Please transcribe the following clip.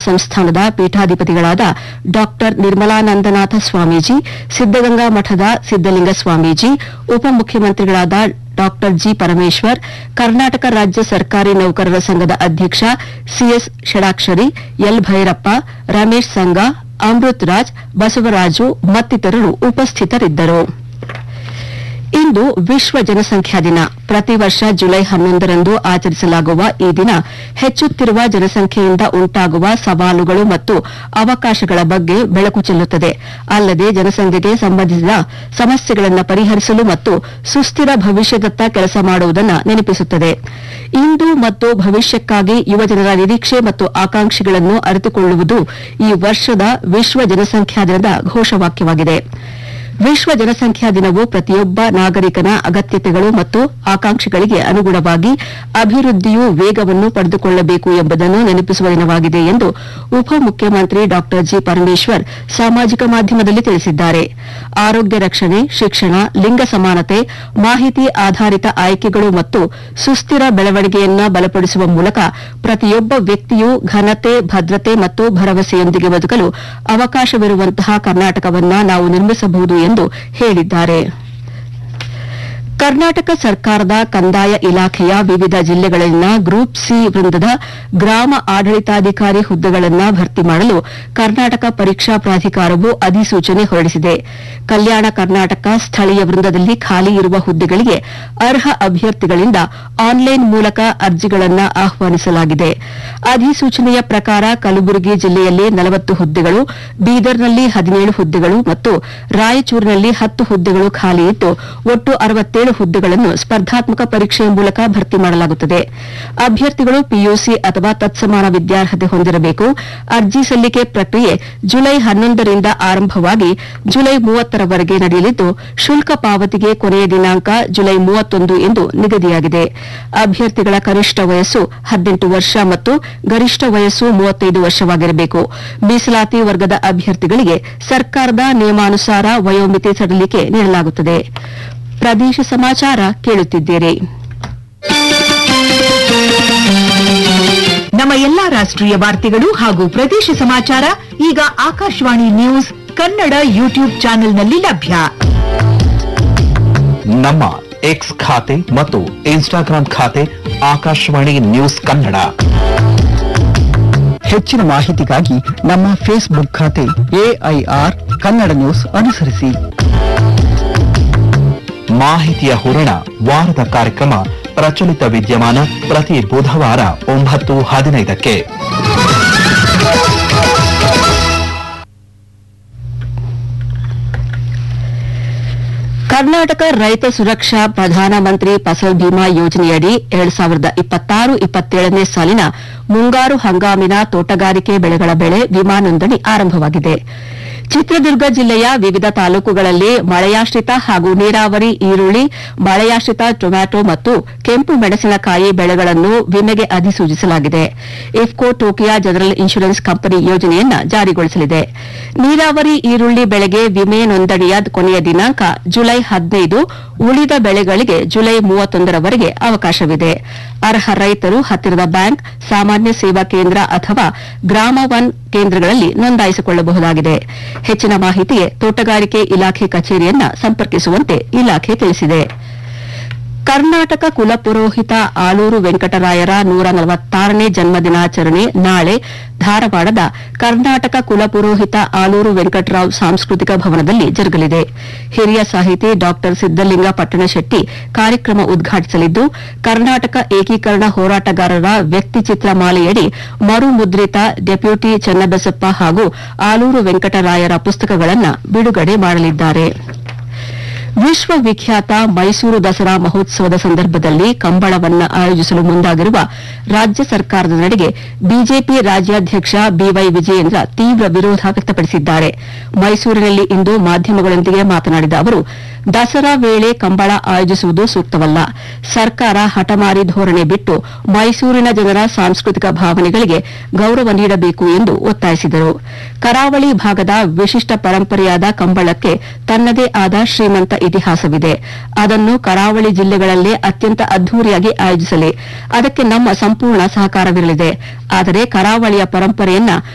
ಸಂಸ್ಥಾನದ ಪೀಠಾಧಿಪತಿಗಳಾದ ಡಾ ನಿರ್ಮಲಾನಂದನಾಥ ಸ್ವಾಮೀಜಿ, ಸಿದ್ದಗಂಗಾ ಮಠದ ಸಿದ್ದಲಿಂಗ ಸ್ವಾಮೀಜಿ, ಉಪಮುಖ್ಯಮಂತ್ರಿಗಳಾದ ಡಾ ಜಿ ಪರಮೇಶ್ವರ್, ಕರ್ನಾಟಕ ರಾಜ್ಯ ಸರ್ಕಾರಿ ನೌಕರರ ಸಂಘದ ಅಧ್ಯಕ್ಷ ಸಿಎಸ್ ಷಡಾಕ್ಷರಿ, ಎಲ್ ಭೈರಪ್ಪ, ರಮೇಶ್ ಸಂಗ, ಅಮೃತ್ ರಾಜ್, ಬಸವರಾಜು ಮತ್ತಿತರರು ಉಪಸ್ಥಿತರಿದ್ದರು. ಇಂದು ವಿಶ್ವ ಜನಸಂಖ್ಯಾ ದಿನ. ಪ್ರತಿ ವರ್ಷ ಜುಲೈ 11ರಂದು ಆಚರಿಸಲಾಗುವ ಈ ದಿನ ಹೆಚ್ಚುತ್ತಿರುವ ಜನಸಂಖ್ಯೆಯಿಂದ ಉಂಟಾಗುವ ಸವಾಲುಗಳು ಮತ್ತು ಅವಕಾಶಗಳ ಬಗ್ಗೆ ಬೆಳಕು ಚೆಲ್ಲುತ್ತದೆ. ಅಲ್ಲದೆ ಜನಸಂಖ್ಯೆಗೆ ಸಂಬಂಧಿಸಿದ ಸಮಸ್ಯೆಗಳನ್ನು ಪರಿಹರಿಸಲು ಮತ್ತು ಸುಸ್ಥಿರ ಭವಿಷ್ಯದತ್ತ ಕೆಲಸ ಮಾಡುವುದನ್ನು ನೆನಪಿಸುತ್ತದೆ. ಇಂದು ಮತ್ತು ಭವಿಷ್ಯಕ್ಕಾಗಿ ಯುವಜನರ ನಿರೀಕ್ಷೆ ಮತ್ತು ಆಕಾಂಕ್ಷೆಗಳನ್ನು ಅರಿತುಕೊಳ್ಳುವುದು ಈ ವರ್ಷದ ವಿಶ್ವ ಜನಸಂಖ್ಯಾ ದಿನದ ಘೋಷವಾಕ್ಯವಾಗಿದೆ. ವಿಶ್ವ ಜನಸಂಖ್ಯಾ ದಿನವು ಪ್ರತಿಯೊಬ್ಬ ನಾಗರಿಕನ ಅಗತ್ಯತೆಗಳು ಮತ್ತು ಆಕಾಂಕ್ಷೆಗಳಿಗೆ ಅನುಗುಣವಾಗಿ ಅಭಿವೃದ್ಧಿಯು ವೇಗವನ್ನು ಪಡೆದುಕೊಳ್ಳಬೇಕು ಎಂಬುದನ್ನು ನೆನಪಿಸುವ ದಿನವಾಗಿದೆ ಎಂದು ಉಪಮುಖ್ಯಮಂತ್ರಿ ಡಾ ಜಿ ಪರಮೇಶ್ವರ್ ಸಾಮಾಜಿಕ ಮಾಧ್ಯಮದಲ್ಲಿ ತಿಳಿಸಿದ್ದಾರೆ. ಆರೋಗ್ಯ ರಕ್ಷಣೆ, ಶಿಕ್ಷಣ, ಲಿಂಗ ಸಮಾನತೆ, ಮಾಹಿತಿ ಆಧಾರಿತ ಆಯ್ಕೆಗಳು ಮತ್ತು ಸುಸ್ಥಿರ ಬೆಳವಣಿಗೆಯನ್ನು ಬಲಪಡಿಸುವ ಮೂಲಕ ಪ್ರತಿಯೊಬ್ಬ ವ್ಯಕ್ತಿಯೂ ಘನತೆ, ಭದ್ರತೆ ಮತ್ತು ಭರವಸೆಯೊಂದಿಗೆ ಬದುಕಲು ಅವಕಾಶವಿರುವಂತಹ ಕರ್ನಾಟಕವನ್ನು ನಾವು ನಿರ್ಮಿಸಬಹುದು ಎಂದು ಹೇಳಿದ್ದಾರೆ. ಕರ್ನಾಟಕ ಸರ್ಕಾರದ ಕಂದಾಯ ಇಲಾಖೆಯ ವಿವಿಧ ಜಿಲ್ಲೆಗಳಲ್ಲಿನ ಗ್ರೂಪ್ ಸಿ ವೃಂದದ ಗ್ರಾಮ ಆಡಳಿತಾಧಿಕಾರಿ ಹುದ್ದೆಗಳನ್ನು ಭರ್ತಿ ಮಾಡಲು ಕರ್ನಾಟಕ ಪರೀಕ್ಷಾ ಪ್ರಾಧಿಕಾರವು ಅಧಿಸೂಚನೆ ಹೊರಡಿಸಿದೆ. ಕಲ್ಯಾಣ ಕರ್ನಾಟಕ ಸ್ಥಳೀಯ ವೃಂದದಲ್ಲಿ ಖಾಲಿ ಇರುವ ಹುದ್ದೆಗಳಿಗೆ ಅರ್ಹ ಅಭ್ಯರ್ಥಿಗಳಿಂದ ಆನ್ಲೈನ್ ಮೂಲಕ ಅರ್ಜಿಗಳನ್ನು ಆಹ್ವಾನಿಸಲಾಗಿದೆ. ಅಧಿಸೂಚನೆಯ ಪ್ರಕಾರ ಕಲಬುರಗಿ ಜಿಲ್ಲೆಯಲ್ಲಿ 40 ಹುದ್ದೆಗಳು, ಬೀದರ್ನಲ್ಲಿ 17 ಹುದ್ದೆಗಳು ಮತ್ತು ರಾಯಚೂರಿನಲ್ಲಿ 10 ಹುದ್ದೆಗಳು ಖಾಲಿ ಇದ್ದು ಒಟ್ಟು 67 ಹುದ್ದೆಗಳನ್ನು ಸ್ಪರ್ಧಾತ್ಮಕ ಪರೀಕ್ಷೆಯ ಮೂಲಕ ಭರ್ತಿ ಮಾಡಲಾಗುತ್ತದೆ. ಅಭ್ಯರ್ಥಿಗಳು ಪಿಯುಸಿ ಅಥವಾ ತತ್ಸಮಾನ ವಿದ್ಯಾರ್ಹತೆ ಹೊಂದಿರಬೇಕು. ಅರ್ಜಿ ಸಲ್ಲಿಕೆ ಪ್ರಕ್ರಿಯೆ ಜುಲೈ 11ರಿಂದ ಆರಂಭವಾಗಿ ಜುಲೈ 30ರವರೆಗೆ ನಡೆಯಲಿದ್ದು, ಶುಲ್ಕ ಪಾವತಿಗೆ ಕೊನೆಯ ದಿನಾಂಕ ಜುಲೈ 31 ಎಂದು ನಿಗದಿಯಾಗಿದೆ. ಅಭ್ಯರ್ಥಿಗಳ ಕನಿಷ್ಠ ವಯಸ್ಸು 18 ವರ್ಷ ಮತ್ತು ಗರಿಷ್ಠ ವಯಸ್ಸು 35 ವರ್ಷವಾಗಿರಬೇಕು. ಮೀಸಲಾತಿ ವರ್ಗದ ಅಭ್ಯರ್ಥಿಗಳಿಗೆ ಸರ್ಕಾರದ ನಿಯಮಾನುಸಾರ ವಯೋಮಿತಿ ಸಡಿಲಿಕೆ ನೀಡಲಾಗುತ್ತದೆ. ಪ್ರದೇಶ ಸಮಾಚಾರ ಕೇಳುತ್ತಿದ್ದೀರಿ. ನಮ್ಮ ಎಲ್ಲಾ ರಾಷ್ಟ್ರೀಯ ವಾರ್ತೆಗಳು ಹಾಗೂ ಪ್ರದೇಶ ಸಮಾಚಾರ ಈಗ ಆಕಾಶವಾಣಿ ನ್ಯೂಸ್ ಕನ್ನಡ ಯೂಟ್ಯೂಬ್ ಚಾನೆಲ್ನಲ್ಲಿ ಲಭ್ಯ. ನಮ್ಮ ಎಕ್ಸ್ ಖಾತೆ ಮತ್ತು ಇನ್ಸ್ಟಾಗ್ರಾಂ ಖಾತೆ ಆಕಾಶವಾಣಿ ನ್ಯೂಸ್ ಕನ್ನಡ. ಹೆಚ್ಚಿನ ಮಾಹಿತಿಗಾಗಿ ನಮ್ಮ ಫೇಸ್ಬುಕ್ ಖಾತೆ AIR ಕನ್ನಡ ನ್ಯೂಸ್ ಅನುಸರಿಸಿ. ಮಾಹಿತಿಯ ಹೂರಣ ವಾರದ ಕಾರ್ಯಕ್ರಮ ಪ್ರಚಲಿತ ವಿದ್ಯಮಾನ ಪ್ರತಿ ಬುಧವಾರ 9:15ಕ್ಕೆ. ಕರ್ನಾಟಕ ರೈತ ಸುರಕ್ಷಾ ಪ್ರಧಾನಮಂತ್ರಿ ಫಸಲ್ ಬಿಮಾ ಯೋಜನೆಯಡಿ 2026-27ನೇ ಸಾಲಿನ ಮುಂಗಾರು ಹಂಗಾಮಿನ ತೋಟಗಾರಿಕೆ ಬೆಳೆಗಳ ಬೆಳೆ ವಿಮಾ ನೋಂದಣಿ ಆರಂಭವಾಗಿದೆ. ಚಿತ್ರದುರ್ಗ ಜಿಲ್ಲೆಯ ವಿವಿಧ ತಾಲೂಕುಗಳಲ್ಲಿ ಮಳೆಯಾಶ್ರಿತ ಹಾಗೂ ನೀರಾವರಿ ಈರುಳ್ಳಿ, ಮಳೆಯಾಶ್ರಿತ ಟೊಮ್ಯಾಟೊ ಮತ್ತು ಕೆಂಪು ಮೆಣಸಿನಕಾಯಿ ಬೆಳೆಗಳನ್ನು ವಿಮೆಗೆ ಅಧಿಸೂಚಿಸಲಾಗಿದೆ. IFFCO Tokio general insurance company ಯೋಜನೆಯನ್ನು ಜಾರಿಗೊಳಿಸಲಿದೆ. ನೀರಾವರಿ ಈರುಳ್ಳಿ ಬೆಳೆಗೆ ವಿಮೆ ನೋಂದಣಿಯ ಕೊನೆಯ ದಿನಾಂಕ ಜುಲೈ 15, ಉಳಿದ ಬೆಳೆಗಳಿಗೆ ಜುಲೈ 31ರವರೆಗೆ ಅವಕಾಶವಿದೆ. ಅರ್ಹ ರೈತರು ಹತ್ತಿರದ ಬ್ಯಾಂಕ್, ಸಾಮಾನ್ಯ ಸೇವಾ ಕೇಂದ್ರ ಅಥವಾ ಗ್ರಾಮ 1 ಕೇಂದ್ರಗಳಲ್ಲಿ ನೋಂದಾಯಿಸಿಕೊಳ್ಳಬಹುದಾಗಿದೆ. ಹೆಚ್ಚಿನ ಮಾಹಿತಿಗೆ ತೋಟಗಾರಿಕೆ ಇಲಾಖೆ ಕಚೇರಿಯನ್ನು ಸಂಪರ್ಕಿಸುವಂತೆ ಇಲಾಖೆ ತಿಳಿಸಿದೆ. ಕರ್ನಾಟಕ ಕುಲಪುರೋಹಿತ ಆಲೂರು ವೆಂಕಟರಾಯರ 146ನೇ ಜನ್ಮದಿನಾಚರಣೆ ನಾಳೆ ಧಾರವಾಡದ ಕರ್ನಾಟಕ ಕುಲಪುರೋಹಿತ ಆಲೂರು ವೆಂಕಟರಾವ್ ಸಾಂಸ್ಕೃತಿಕ ಭವನದಲ್ಲಿ ಜರುಗಲಿದೆ. ಹಿರಿಯ ಸಾಹಿತಿ ಡಾ ಸಿದ್ದಲಿಂಗ ಪಟ್ಟಣಶೆಟ್ಟಿ ಕಾರ್ಯಕ್ರಮ ಉದ್ಘಾಟಿಸಲಿದ್ದು, ಕರ್ನಾಟಕ ಏಕೀಕರಣ ಹೋರಾಟಗಾರರ ವ್ಯಕ್ತಿಚಿತ್ರ ಮಾಲೆಯಡಿ ಮರುಮುದ್ರಿತ ಡೆಪ್ಯೂಟಿ ಚನ್ನಬಸಪ್ಪ ಹಾಗೂ ಆಲೂರು ವೆಂಕಟರಾಯರ ಪುಸ್ತಕಗಳನ್ನು ಬಿಡುಗಡೆ ಮಾಡಲಿದ್ದಾರೆ. ವಿಶ್ವವಿಖ್ಯಾತ ಮೈಸೂರು ದಸರಾ ಮಹೋತ್ಸವದ ಸಂದರ್ಭದಲ್ಲಿ ಕಂಬಳವನ್ನು ಆಯೋಜಿಸಲು ಮುಂದಾಗಿರುವ ರಾಜ್ಯ ಸರ್ಕಾರದ ನಡೆಗೆ ಬಿಜೆಪಿ ರಾಜ್ಯಾಧ್ಯಕ್ಷ ಬಿವೈ ವಿಜಯೇಂದ್ರ ತೀವ್ರ ವಿರೋಧ ವ್ಯಕ್ತಪಡಿಸಿದ್ದಾರೆ. ಮೈಸೂರಿನಲ್ಲಿ ಇಂದು ಮಾಧ್ಯಮಗಳೊಂದಿಗೆ ಮಾತನಾಡಿದ ಅವರು, ದಸರಾ ವೇಳೆ ಕಂಬಳ ಆಯೋಜಿಸುವುದು ಸೂಕ್ತವಲ್ಲ. ಸರ್ಕಾರ ಹಠಮಾರಿ ಧೋರಣೆ ಬಿಟ್ಟು ಮೈಸೂರಿನ ಜನರ ಸಾಂಸ್ಕೃತಿಕ ಭಾವನೆಗಳಿಗೆ ಗೌರವ ನೀಡಬೇಕು ಎಂದು ಒತ್ತಾಯಿಸಿದರು. ಕರಾವಳಿ ಭಾಗದ ವಿಶಿಷ್ಟ ಪರಂಪರೆಯಾದ ಕಂಬಳಕ್ಕೆ ತನ್ನದೇ ಆದ ಶ್ರೀಮಂತ ಇತಿಹಾಸವಿದೆ. ಅದನ್ನು ಕರಾವಳಿ ಜಿಲ್ಲೆಗಳಲ್ಲೇ ಅತ್ಯಂತ ಅದ್ದೂರಿಯಾಗಿ ಆಯೋಜಿಸಲಿ. ಅದಕ್ಕೆ ನಮ್ಮ ಸಂಪೂರ್ಣ ಸಹಕಾರವಿರಲಿದೆ. ಆದರೆ ಕರಾವಳಿಯ ಪರಂಪರೆಯನ್ನ